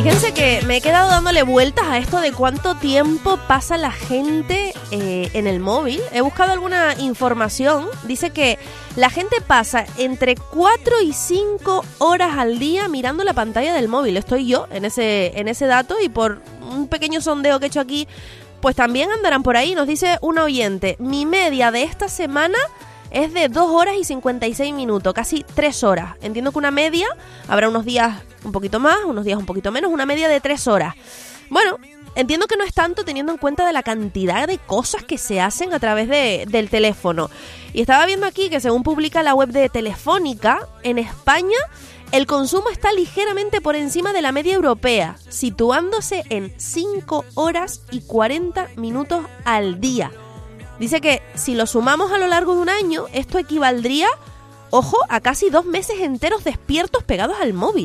Fíjense que me he quedado dándole vueltas a esto de cuánto tiempo pasa la gente en el móvil. He buscado alguna información. Dice que la gente pasa entre 4 y 5 horas al día mirando la pantalla del móvil. Estoy yo en ese dato, y por un pequeño sondeo que he hecho aquí, pues también andarán por ahí. Nos dice un oyente: mi media de esta semana es de 2 horas y 56 minutos, casi 3 horas. Entiendo que una media, habrá unos días un poquito más, unos días un poquito menos, una media de 3 horas. Bueno, entiendo que no es tanto teniendo en cuenta de la cantidad de cosas que se hacen a través del teléfono. Y estaba viendo aquí que según publica la web de Telefónica, en España el consumo está ligeramente por encima de la media europea, situándose en 5 horas y 40 minutos al día. Dice que si lo sumamos a lo largo de un año, esto equivaldría, ojo, a casi 2 meses enteros despiertos pegados al móvil.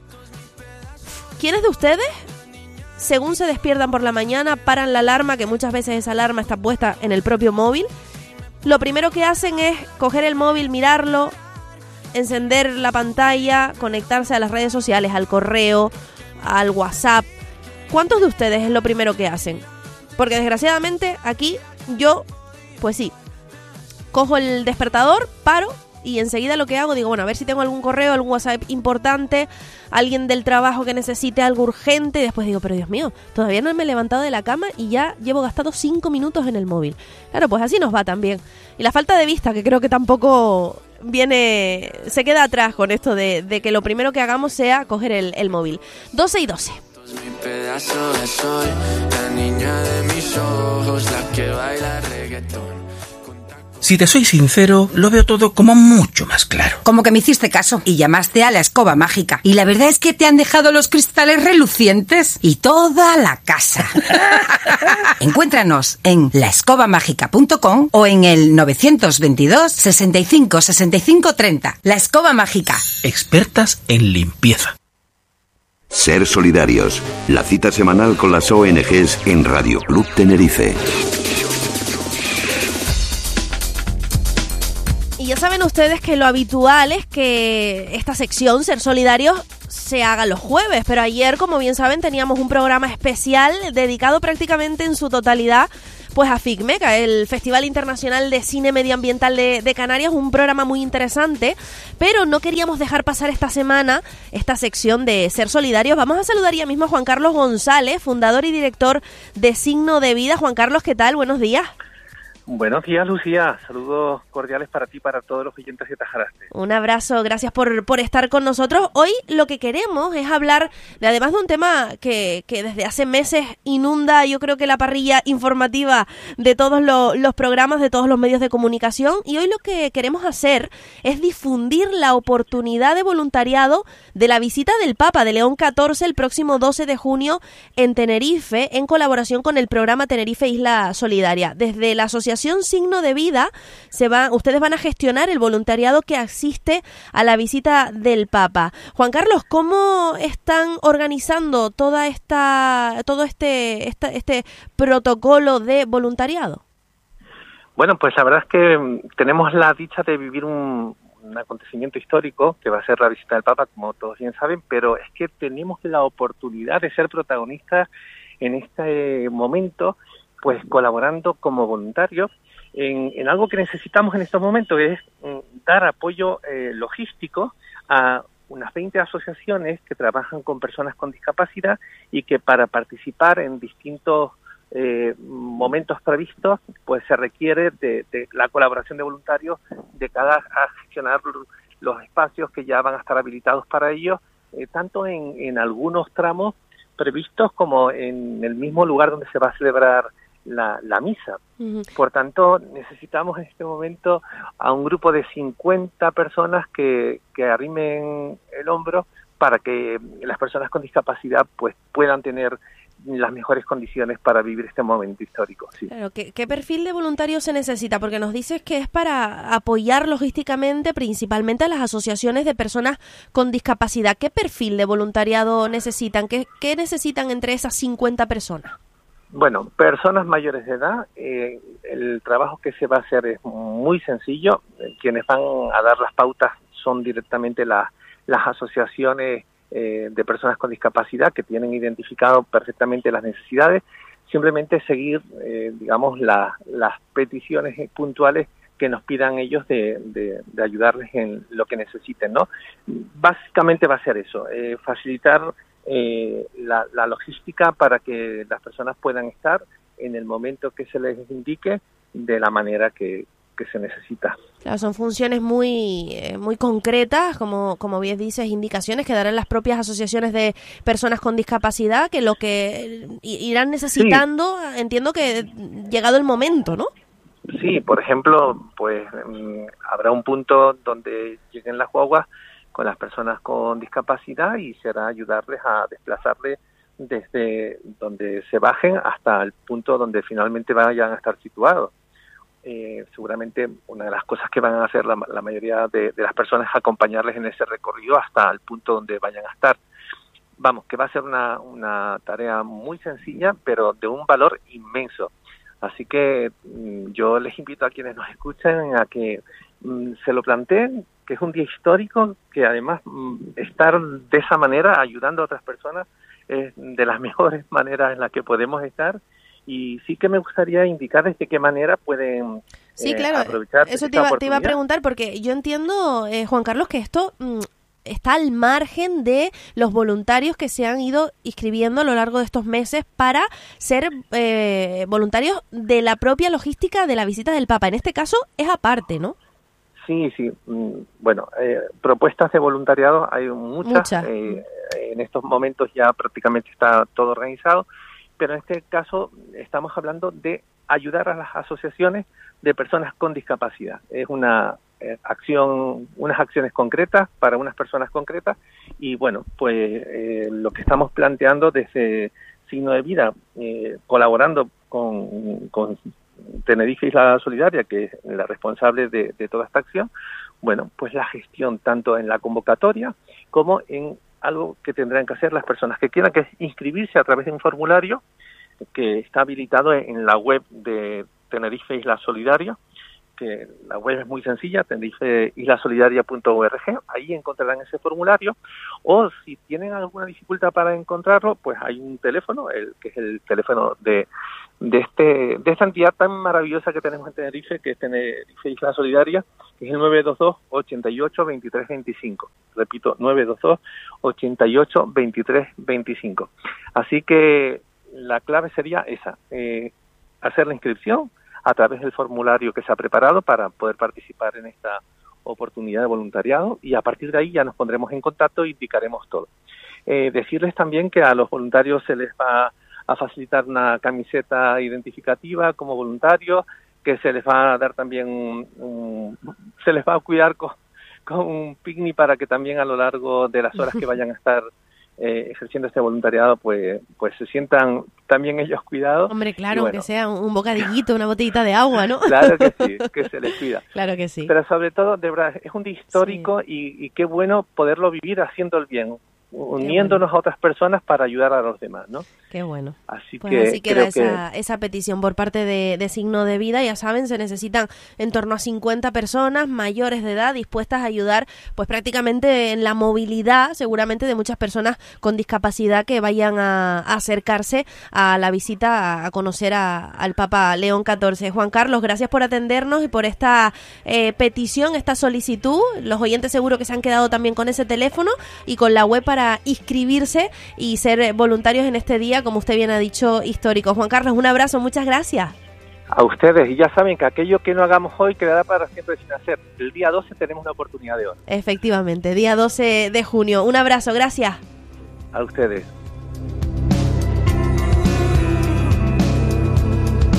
¿Quiénes de ustedes, según se despiertan por la mañana, paran la alarma, que muchas veces esa alarma está puesta en el propio móvil? Lo primero que hacen es coger el móvil, mirarlo, encender la pantalla, conectarse a las redes sociales, al correo, al WhatsApp. ¿Cuántos de ustedes es lo primero que hacen? Porque desgraciadamente aquí yo, pues sí, cojo el despertador, paro y enseguida lo que hago, digo, bueno, a ver si tengo algún correo, algún WhatsApp importante, alguien del trabajo que necesite algo urgente, y después digo, pero Dios mío, todavía no me he levantado de la cama y ya llevo gastado 5 minutos en el móvil. Claro, pues así nos va también. Y la falta de vista, que creo que tampoco se queda atrás con esto de que lo primero que hagamos sea coger el móvil. 12 y 12. Mi pedazo de sol, la niña de mis ojos, la que baila reggaetón. Si te soy sincero, lo veo todo como mucho más claro. Como que me hiciste caso y llamaste a la escoba mágica. Y la verdad es que te han dejado los cristales relucientes y toda la casa. Encuéntranos en laescobamágica.com o en el 922 65 65 30. La Escoba Mágica. Expertas en limpieza. Ser solidarios. La cita semanal con las ONGs en Radio Club Tenerife. Y ya saben ustedes que lo habitual es que esta sección, Ser Solidarios, se haga los jueves. Pero ayer, como bien saben, teníamos un programa especial dedicado prácticamente en su totalidad pues a FICMECA, el Festival Internacional de Cine Medioambiental de Canarias, un programa muy interesante, pero no queríamos dejar pasar esta semana esta sección de Ser Solidarios. Vamos a saludar ya mismo a Juan Carlos González, fundador y director de Signo de Vida. Juan Carlos, ¿qué tal? Buenos días. Buenos días, Lucía. Saludos cordiales para ti y para todos los oyentes de Tajaraste. Un abrazo, gracias por estar con nosotros. Hoy lo que queremos es hablar además de un tema que desde hace meses inunda, yo creo que la parrilla informativa de todos los programas, de todos los medios de comunicación, y hoy lo que queremos hacer es difundir la oportunidad de voluntariado de la visita del Papa de León XIV el próximo 12 de junio en Tenerife, en colaboración con el programa Tenerife Isla Solidaria. Desde la Asociación Signo de Vida ustedes van a gestionar el voluntariado que asiste a la visita del Papa. Juan Carlos, ¿cómo están organizando todo este protocolo de voluntariado? Bueno, pues la verdad es que tenemos la dicha de vivir un acontecimiento histórico que va a ser la visita del Papa, como todos bien saben, pero es que tenemos la oportunidad de ser protagonistas en este momento, pues colaborando como voluntarios en algo que necesitamos en estos momentos, que es dar apoyo logístico a unas 20 asociaciones que trabajan con personas con discapacidad y que para participar en distintos momentos previstos, pues se requiere de la colaboración de voluntarios de cada a gestionar los espacios que ya van a estar habilitados para ellos, tanto en algunos tramos previstos como en el mismo lugar donde se va a celebrar la misa. Uh-huh. Por tanto, necesitamos en este momento a un grupo de 50 personas que arrimen el hombro para que las personas con discapacidad pues puedan tener las mejores condiciones para vivir este momento histórico. Sí. Claro, ¿qué perfil de voluntario se necesita? Porque nos dices que es para apoyar logísticamente principalmente a las asociaciones de personas con discapacidad. ¿Qué perfil de voluntariado necesitan? ¿Qué necesitan entre esas 50 personas? Bueno, personas mayores de edad, el trabajo que se va a hacer es muy sencillo. Quienes van a dar las pautas son directamente las asociaciones de personas con discapacidad que tienen identificado perfectamente las necesidades, simplemente seguir, digamos, las peticiones puntuales que nos pidan ellos de ayudarles en lo que necesiten, ¿no? Básicamente va a ser eso, facilitar la logística para que las personas puedan estar en el momento que se les indique de la manera que se necesita. Claro, son funciones muy concretas, como bien dices, indicaciones que darán las propias asociaciones de personas con discapacidad, que lo que irán necesitando, sí. Entiendo que llegado el momento, ¿no? Sí, por ejemplo, pues habrá un punto donde lleguen las guaguas con las personas con discapacidad y será ayudarles a desplazarles desde donde se bajen hasta el punto donde finalmente vayan a estar situados. Seguramente una de las cosas que van a hacer la mayoría de las personas es acompañarles en ese recorrido hasta el punto donde vayan a estar. Vamos, que va a ser una tarea muy sencilla, pero de un valor inmenso. Así que yo les invito a quienes nos escuchen a que se lo planteen, que es un día histórico, que además estar de esa manera ayudando a otras personas es de las mejores maneras en las que podemos estar. Y sí que me gustaría indicarles de qué manera pueden aprovechar eso esta te iba a preguntar, porque yo entiendo, Juan Carlos, que esto está al margen de los voluntarios que se han ido inscribiendo a lo largo de estos meses para ser voluntarios de la propia logística de la visita del Papa. En este caso es aparte, ¿no? Sí. Bueno, propuestas de voluntariado hay muchas. En estos momentos ya prácticamente está todo organizado, pero en este caso estamos hablando de ayudar a las asociaciones de personas con discapacidad. Es unas acciones concretas para unas personas concretas y bueno, pues lo que estamos planteando desde Signo de Vida, colaborando con Tenerife Isla Solidaria, que es la responsable de toda esta acción, bueno, pues la gestión tanto en la convocatoria como en algo que tendrán que hacer las personas que quieran, que es inscribirse a través de un formulario que está habilitado en la web de Tenerife Isla Solidaria, que la web es muy sencilla, tenerifeislasolidaria.org, ahí encontrarán ese formulario, o si tienen alguna dificultad para encontrarlo, pues hay un teléfono, que es el teléfono de esta entidad tan maravillosa que tenemos en Tenerife, que es Tenerife Isla Solidaria, que es el 922-88-2325. Repito, 922-88-2325. Así que la clave sería esa, hacer la inscripción a través del formulario que se ha preparado para poder participar en esta oportunidad de voluntariado y a partir de ahí ya nos pondremos en contacto e indicaremos todo. Decirles también que a los voluntarios se les va a facilitar una camiseta identificativa como voluntarios, que se les va a dar también se les va a cuidar con un picnic para que también a lo largo de las horas que vayan a estar ejerciendo este voluntariado pues se sientan también ellos cuidados. Hombre, claro, bueno, que sea un bocadillito, una botellita de agua, ¿no? Claro que sí, que se les cuida. Claro que sí. Pero sobre todo, de verdad, es un día histórico, sí. y qué bueno poderlo vivir haciendo el bien, uniéndonos a otras personas para ayudar a los demás, ¿no? Qué bueno. Así queda esa petición por parte de Signo de Vida. Ya saben, se necesitan en torno a 50 personas mayores de edad dispuestas a ayudar pues prácticamente en la movilidad, seguramente, de muchas personas con discapacidad que vayan a acercarse a la visita a conocer al Papa León XIV. Juan Carlos, gracias por atendernos y por esta petición, esta solicitud. Los oyentes seguro que se han quedado también con ese teléfono y con la web para inscribirse y ser voluntarios en este día, como usted bien ha dicho, histórico. Juan Carlos, un abrazo, muchas gracias. A ustedes, y ya saben que aquello que no hagamos hoy quedará para siempre sin hacer. El día 12 tenemos una oportunidad de oro. Efectivamente, día 12 de junio. Un abrazo, gracias. A ustedes.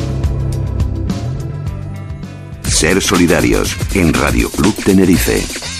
Ser solidarios en Radio Club Tenerife.